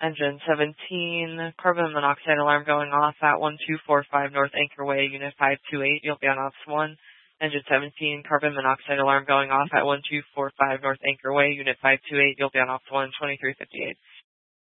Engine 17, carbon monoxide alarm going off at 1245 North Anchor Way, Unit 528. You'll be on Ops 1. Engine 17, carbon monoxide alarm going off at 1245 North Anchor Way, Unit 528. You'll be on Ops 1, 2358.